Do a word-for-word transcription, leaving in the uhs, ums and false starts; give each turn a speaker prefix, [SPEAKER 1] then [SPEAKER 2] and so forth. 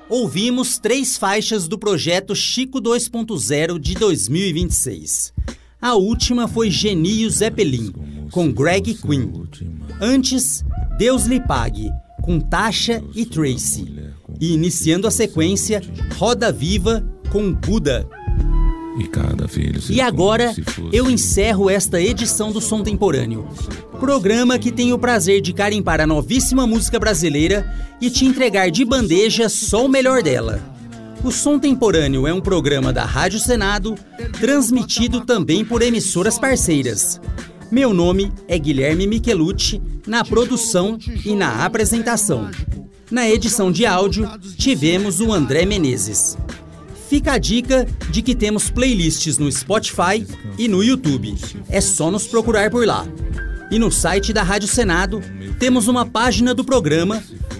[SPEAKER 1] Ouvimos três faixas do projeto Chico dois ponto zero de dois mil e vinte e seis. A última foi Genio Zeppelin, com Greg Quinn. Antes, Deus lhe pague, com Tasha e Tracy. E iniciando a sequência, Roda Viva, com Buda.
[SPEAKER 2] E, cada filho
[SPEAKER 1] e agora, eu encerro esta edição do Som Temporâneo. Programa que tem o prazer de carimpar a novíssima música brasileira e te entregar de bandeja só o melhor dela. O Som Temporâneo é um programa da Rádio Senado, transmitido também por emissoras parceiras. Meu nome é Guilherme Michelucci, na produção e na apresentação. Na edição de áudio, tivemos o André Menezes. Fica a dica de que temos playlists no Spotify e no YouTube. É só nos procurar por lá. E no site da Rádio Senado, temos uma página do programa